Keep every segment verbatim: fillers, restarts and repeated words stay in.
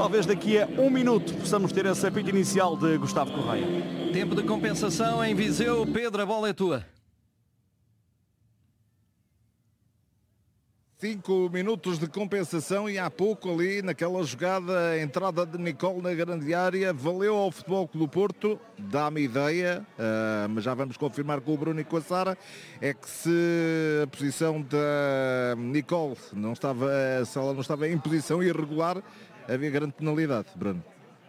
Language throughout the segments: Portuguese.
talvez daqui a um minuto possamos ter esse apito inicial de Gustavo Correia. Tempo de compensação em Viseu. Pedro, a bola é tua. Cinco minutos de compensação e há pouco ali naquela jogada, a entrada de Nicole na grande área, valeu ao Futebol Clube do Porto, dá-me ideia, uh, mas já vamos confirmar com o Bruno e com a Sara, é que se a posição da Nicole não estava, se ela não estava em posição irregular, havia grande penalidade, Bruno.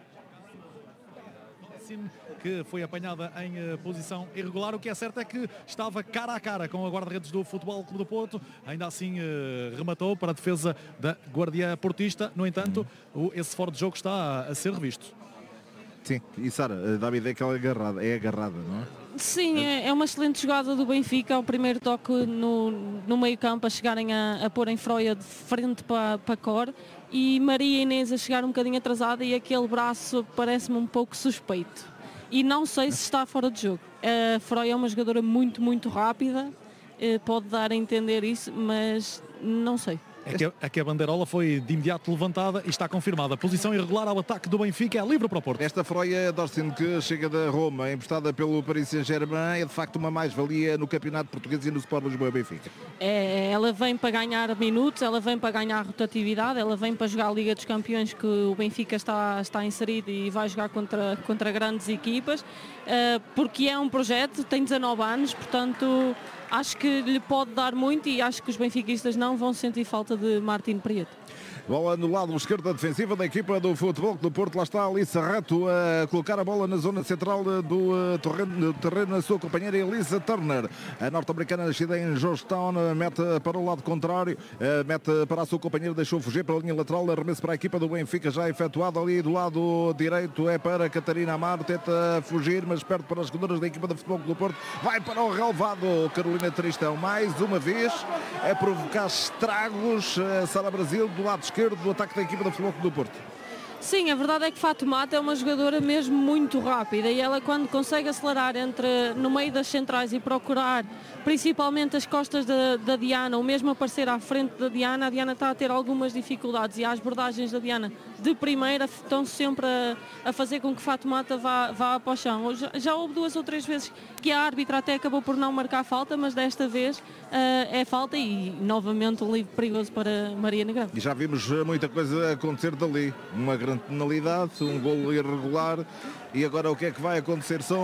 Que foi apanhada em uh, posição irregular. O que é certo é que estava cara a cara com a guarda-redes do Futebol Clube do Porto. Ainda assim uh, rematou para a defesa da guardia portista. No entanto, o, esse fora de jogo está a, a ser revisto. Sim, e Sara, dá-me ideia que ela é agarrada, é agarrada, não é? Sim, é, é uma excelente jogada do Benfica. O primeiro toque no, no meio campo a chegarem a, a pôr em Froia de frente para, para Cor. E Maria Inês a chegar um bocadinho atrasada e aquele braço parece-me um pouco suspeito. E não sei se está fora de jogo. A Froia é uma jogadora muito, muito rápida, pode dar a entender isso, mas não sei. É que, a, é que a bandeirola foi de imediato levantada e está confirmada. Posição irregular ao ataque do Benfica, é livre para o Porto. Esta Froia Dorsin, que chega da Roma, emprestada pelo Paris Saint-Germain, é de facto uma mais-valia no Campeonato Português e no Sport Lisboa Benfica. É, ela vem para ganhar minutos, ela vem para ganhar rotatividade, ela vem para jogar a Liga dos Campeões, que o Benfica está, está inserido e vai jogar contra, contra grandes equipas, porque é um projeto, tem dezanove anos, portanto acho que lhe pode dar muito e acho que os benfiquistas não vão sentir falta de Martín Prieto. Bola no lado esquerdo defensiva da equipa do Futebol do Porto. Lá está Alissa Rato a colocar a bola na zona central do terreno, terreno na sua companheira Elisa Turner. A norte-americana nascida em Georgetown, mete para o lado contrário, mete para a sua companheira, deixou fugir para a linha lateral, arremesso para a equipa do Benfica já efetuado ali do lado direito, é para Catarina Amaro, tenta fugir, mas perto para as jogadoras da equipa do Futebol do Porto, vai para o relevado Carolina Tristão, mais uma vez a provocar estragos. Sara Brasil do lado esquerdo do ataque da equipa do Futebol do Porto. Sim, a verdade é que Fatoumata é uma jogadora mesmo muito rápida e ela, quando consegue acelerar entre, no meio das centrais e procurar principalmente as costas da, da Diana, ou mesmo aparecer à frente da Diana, a Diana está a ter algumas dificuldades e as abordagens da Diana de primeira estão sempre a, a fazer com que Fatoumata vá, vá para o chão. Já, já houve duas ou três vezes que a árbitra até acabou por não marcar falta, mas desta vez uh, é falta e novamente um livre perigoso para Maria Negrão. E já vimos muita coisa acontecer dali, uma grande penalidade, um golo irregular. E agora o que é que vai acontecer? São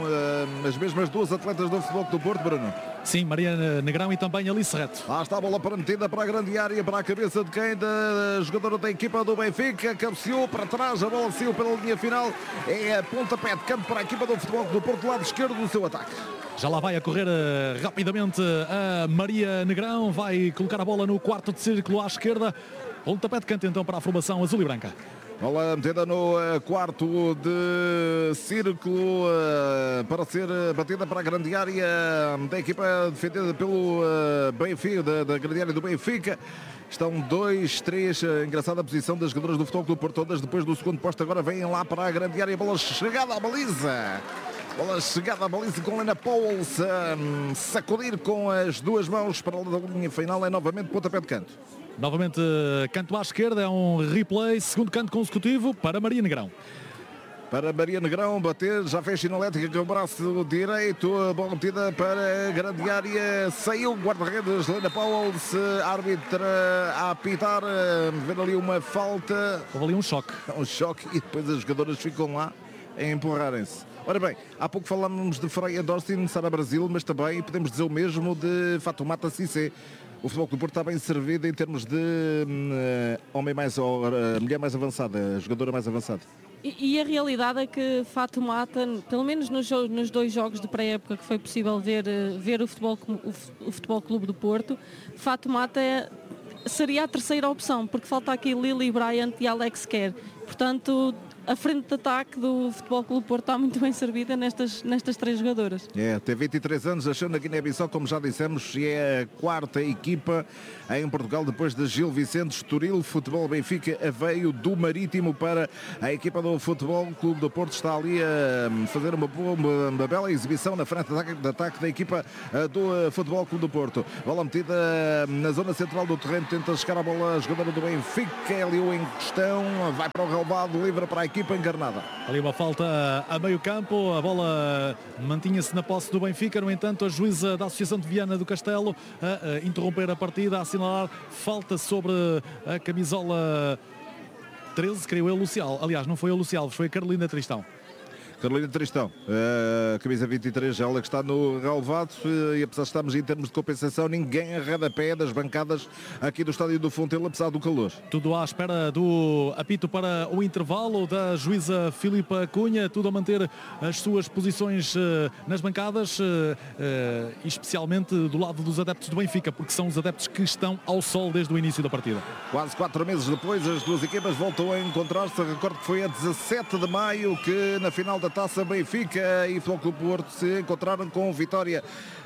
uh, as mesmas duas atletas do Futebol do Porto, Bruno? Sim, Maria Negrão e também Alice Reto. Lá está a bola prometida para a grande área, para a cabeça de quem? Da jogadora da equipa do Benfica, cabeceou para trás, a bola saiu pela linha final, é a pontapé de campo para a equipa do Futebol do Porto, lado esquerdo do seu ataque. Já lá vai a correr uh, rapidamente a Maria Negrão, vai colocar a bola no quarto de círculo à esquerda, pontapé de canto então para a formação azul e branca. Bola metida no uh, quarto de círculo uh, para ser uh, batida para a grande área da equipa defendida pelo uh, Benfica, da, da grande área do Benfica. Estão dois, três, uh, engraçada a posição das jogadoras do Futebol do Porto, todas depois do segundo posto, agora vêm lá para a grande área, bola chegada à baliza. Bola chegada à baliza com Lena Pauls, um, sacudir com as duas mãos para a linha final, é novamente pontapé de canto. Novamente canto à esquerda, é um replay, segundo canto consecutivo para Maria Negrão. Para Maria Negrão bater, já fez sinalética com o braço direito, a bola metida para a grande área, saiu guarda-redes, Lena Pauls, árbitra a apitar, ver ali uma falta. Houve ali um choque. Um choque e depois as jogadoras ficam lá a empurrarem-se. Ora bem, há pouco falámos de Freia Dorsin, Sara Brasil, mas também podemos dizer o mesmo de Fatoumata Cissé. O Futebol do Porto está bem servido em termos de uh, homem mais, ou uh, mulher mais avançada, jogadora mais avançada. E, e a realidade é que Fatoumata, pelo menos nos, nos dois jogos de pré-época que foi possível ver, ver o, futebol, o, o Futebol Clube do Porto, Fatoumata é, seria a terceira opção, porque falta aqui Lily Bryant e Alex Kerr. Portanto, a frente de ataque do Futebol Clube do Porto está muito bem servida nestas, nestas três jogadoras. É, tem vinte e três anos, achou na Guiné-Bissau, como já dissemos, e é a quarta equipa em Portugal, depois de Gil Vicente, Estoril, Futebol Benfica, Aveiro, do Marítimo para a equipa do Futebol Clube do Porto. Está ali a fazer uma, boa, uma, uma bela exibição na frente de ataque, de ataque da equipa do Futebol Clube do Porto. Bola metida na zona central do terreno, tenta chegar a bola a jogadora do Benfica, Hélio em questão, vai para o relvado, livre para a equipa encarnada. Ali uma falta a meio campo, a bola mantinha-se na posse do Benfica, no entanto a juíza da Associação de Viana do Castelo a, a interromper a partida, a assinalar falta sobre a camisola treze, creio eu, Lucial. Aliás, não foi a Lucial, foi a Carolina Tristão. Carolina Tristão, a camisa vinte e três, ela que está no relvado, e apesar de estarmos em termos de compensação, ninguém arreda pé das bancadas aqui do estádio do Fontelo, apesar do calor. Tudo à espera do apito para o intervalo da juíza Filipa Cunha, tudo a manter as suas posições nas bancadas, especialmente do lado dos adeptos do Benfica, porque são os adeptos que estão ao sol desde o início da partida. Quase quatro meses depois, as duas equipas voltam a encontrar-se. Recordo que foi a dezassete de maio que na final da Taça Benfica e Futebol Clube Porto se encontraram com vitória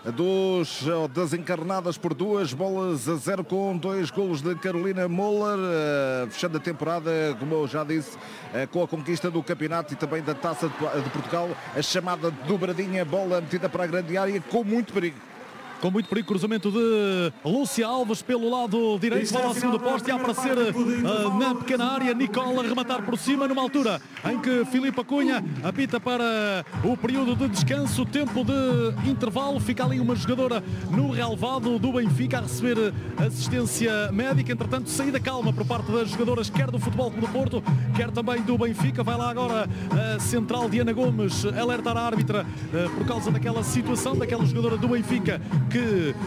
dos, das encarnadas por duas bolas a zero, com dois golos de Carolina Moller, fechando a temporada, como eu já disse, com a conquista do campeonato e também da Taça de Portugal, a chamada dobradinha, bola metida para a grande área com muito perigo. Com muito perigo, cruzamento de Lúcia Alves pelo lado direito, bola ao segundo poste, a aparecer uh, na pequena área, Nicole a rematar por cima, numa altura em que Filipa Cunha apita para o período de descanso, tempo de intervalo, fica ali uma jogadora no relvado do Benfica a receber assistência médica, entretanto saída calma por parte das jogadoras, quer do Futebol Clube do Porto, quer também do Benfica. Vai lá agora a central Diana Gomes alertar a árbitra uh, por causa daquela situação, daquela jogadora do Benfica que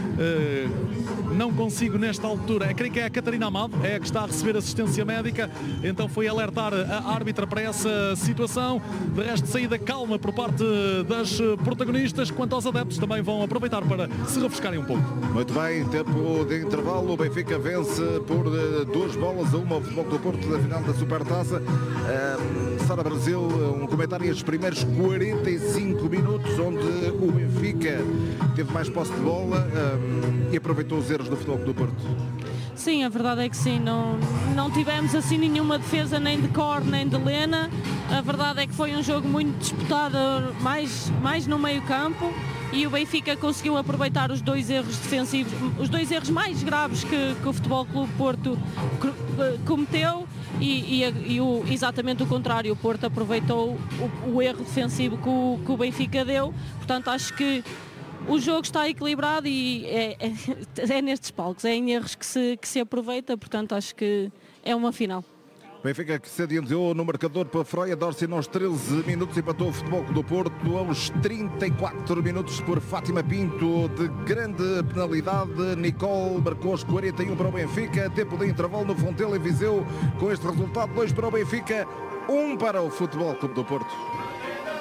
uh, não consigo nesta altura, creio que é a Catarina Amado, é a que está a receber assistência médica, então foi alertar a árbitra para essa situação. De resto, saída calma por parte das protagonistas. Quanto aos adeptos, também vão aproveitar para se refrescarem um pouco. Muito bem, tempo de intervalo, o Benfica vence por uh, duas bolas a uma ao Futebol do Porto da final da Supertaça. Uh, Sara Brasil, um comentário estes primeiros quarenta e cinco minutos, onde o Benfica teve mais posse de bola um, e aproveitou os erros do Futebol do Porto. Sim, a verdade é que sim, não, não tivemos assim nenhuma defesa nem de Cor nem de Lena. A verdade é que foi um jogo muito disputado, mais, mais no meio campo, e o Benfica conseguiu aproveitar os dois erros defensivos, os dois erros mais graves que, que o Futebol Clube Porto cometeu, e, e, e o, exatamente o contrário, o Porto aproveitou o, o erro defensivo que o, que o Benfica deu. Portanto, acho que o jogo está equilibrado e é, é, é nestes palcos, é em erros que se, que se aproveita, portanto acho que é uma final. Benfica que se adiantou no marcador para Freia Dorsin aos treze minutos, empatou o Futebol do Porto aos trinta e quatro minutos por Fátima Pinto, de grande penalidade. Nicole marcou aos quarenta e um para o Benfica, tempo de intervalo no Fontelo e Viseu. Com este resultado, dois para o Benfica, um para o Futebol Clube do Porto.